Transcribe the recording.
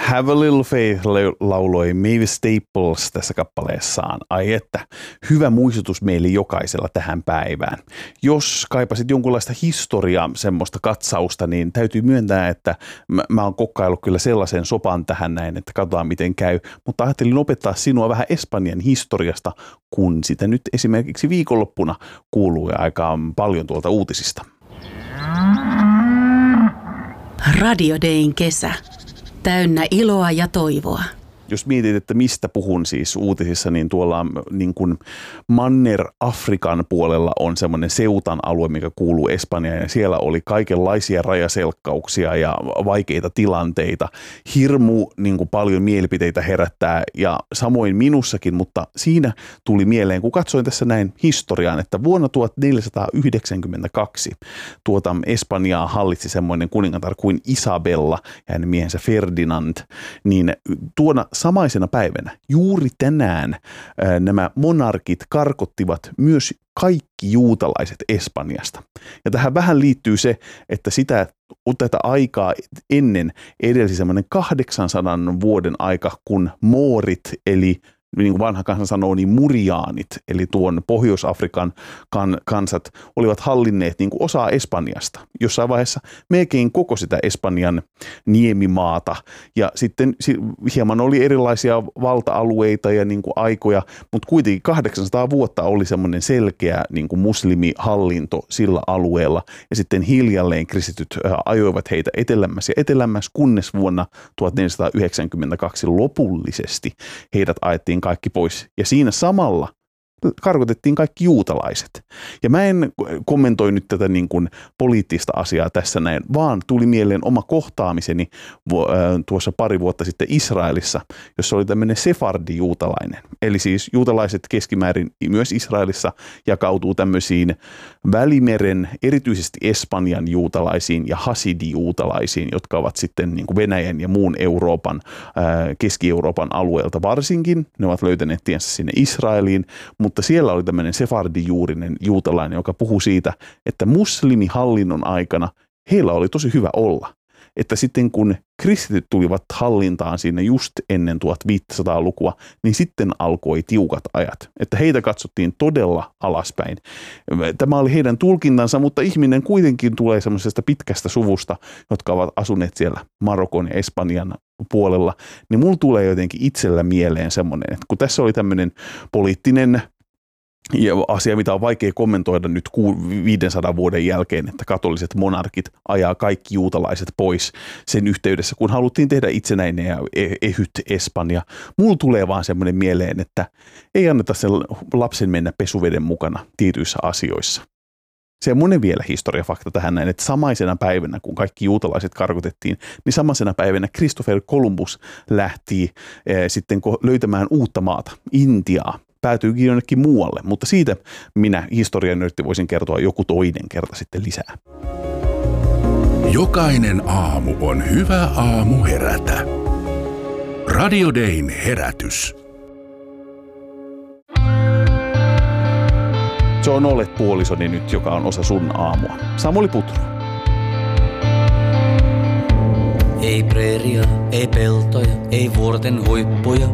Have a Little Faith lauloi Mavis Staples tässä kappaleessaan. Ai että, hyvä muistutus meille jokaisella tähän päivään. Jos kaipasit jonkunlaista historiaa, semmoista katsausta, niin täytyy myöntää, että mä oon kokkaillut kyllä sellaisen sopan tähän näin, että katsotaan miten käy. Mutta ajattelin opettaa sinua vähän Espanjan historiasta, kun sitä nyt esimerkiksi viikonloppuna kuuluu aika paljon tuolta uutisista. Radio Dayn kesä. Täynnä iloa ja toivoa. Jos mietit, että mistä puhun siis uutisissa, niin tuolla niin kuin Manner-Afrikan puolella on semmoinen Seutan alue, mikä kuuluu Espanjaan, ja siellä oli kaikenlaisia rajaselkkauksia ja vaikeita tilanteita. Hirmu niin kuin paljon mielipiteitä herättää, ja samoin minussakin, mutta siinä tuli mieleen, kun katsoin tässä näin historiaan, että vuonna 1492 Espanjaa hallitsi semmoinen kuningatar kuin Isabella ja hänen miehensä Ferdinand, niin tuona samaisena päivänä, juuri tänään, nämä monarkit karkottivat myös kaikki juutalaiset Espanjasta. Ja tähän vähän liittyy se, että tätä aikaa ennen edelsi semmoinen 800 vuoden aika, kun moorit, eli niin kuin vanha kansa sanoo, niin muriaanit, eli tuon Pohjois-Afrikan kansat, olivat hallinneet niin kuin osaa Espanjasta. Jossain vaiheessa melkein koko sitä Espanjan niemimaata. Ja sitten hieman oli erilaisia valta-alueita ja niin kuin aikoja, mutta kuitenkin 800 vuotta oli semmoinen selkeä niin kuin muslimihallinto sillä alueella. Ja sitten hiljalleen kristityt ajoivat heitä etelämmäs, kunnes vuonna 1492 lopullisesti heidät ajettiin kaikki pois. Ja siinä samalla karkotettiin kaikki juutalaiset. Ja mä en kommentoi nyt tätä niin kuin poliittista asiaa tässä näin, vaan tuli mieleen oma kohtaamiseni tuossa pari vuotta sitten Israelissa, jossa oli tämmöinen sefardi-juutalainen. Eli siis juutalaiset keskimäärin myös Israelissa jakautuu tämmöisiin Välimeren, erityisesti Espanjan juutalaisiin ja hasidi-juutalaisiin, jotka ovat sitten niin kuin Venäjän ja muun Euroopan, Keski-Euroopan alueelta varsinkin. Ne ovat löytäneet tiensä sinne Israeliin, mutta siellä oli tämmöinen sefardijuurinen juutalainen, joka puhui siitä, että muslimihallinnon aikana heillä oli tosi hyvä olla. Että sitten kun kristityt tulivat hallintaan siinä just ennen 1500-lukua, niin sitten alkoi tiukat ajat. Että heitä katsottiin todella alaspäin. Tämä oli heidän tulkintansa, mutta ihminen kuitenkin tulee semmoisesta pitkästä suvusta, jotka ovat asuneet siellä Marokon ja Espanjan puolella. Niin mulla tulee jotenkin itsellä mieleen semmoinen, että kun tässä oli tämmöinen poliittinen asia, mitä on vaikea kommentoida nyt 500 vuoden jälkeen, että katoliset monarkit ajaa kaikki juutalaiset pois sen yhteydessä, kun haluttiin tehdä itsenäinen ja ehyt Espanja. Mulla tulee vaan semmoinen mieleen, että ei anneta sen lapsen mennä pesuveden mukana tietyissä asioissa. Semmoinen vielä historiafakta tähän näin, että samaisena päivänä, kun kaikki juutalaiset karkotettiin, niin samaisena päivänä Christopher Columbus lähti sitten löytämään uutta maata, Intiaa. Päätyykin jonnekin muualle, mutta siitä minä historianörtti voisin kertoa joku toinen kerta sitten lisää. Jokainen aamu on hyvä aamu herätä. Radio Dayn herätys. Se on Olet puolisoni nyt, joka on osa sun aamua. Samuli Putro. Ei preeria, ei peltoja, ei vuorten huippuja.